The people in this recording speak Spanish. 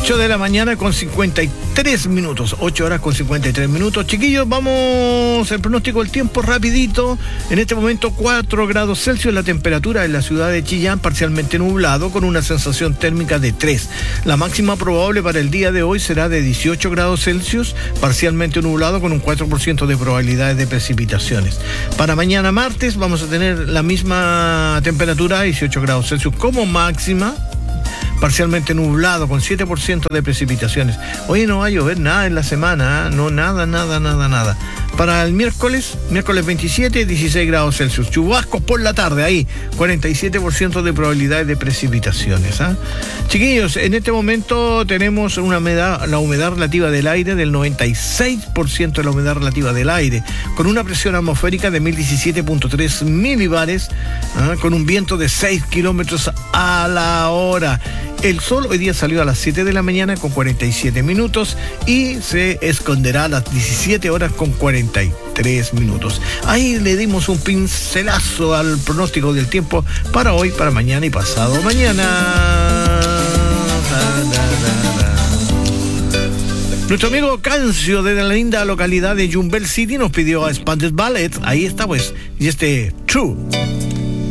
8 de la mañana con 53 minutos. 8 horas con 53 minutos. Chiquillos, vamos al pronóstico del tiempo rapidito. En este momento 4 grados Celsius la temperatura en la ciudad de Chillán, parcialmente nublado con una sensación térmica de 3. La máxima probable para el día de hoy será de 18 grados Celsius, parcialmente nublado con un 4% de probabilidades de precipitaciones. Para mañana martes vamos a tener la misma temperatura, 18 grados Celsius como máxima, parcialmente nublado con 7% de precipitaciones. Hoy no va a llover nada en la semana, ¿eh? No, nada. Para el miércoles 27, 16 grados Celsius. Chubascos por la tarde, ahí, 47% de probabilidades de precipitaciones, ¿eh? Chiquillos, en este momento tenemos la humedad relativa del aire del 96% de la humedad relativa del aire, con una presión atmosférica de 1017.3 milibares, ¿eh? Con un viento de 6 kilómetros a la hora. El sol hoy día salió a las 7 de la mañana con 47 minutos y se esconderá a las 17 horas con 43 minutos. Ahí le dimos un pincelazo al pronóstico del tiempo para hoy, para mañana y pasado mañana. Nuestro amigo Cancio de la linda localidad de Yumbel City nos pidió a Spanish Ballet. Ahí está pues, y True.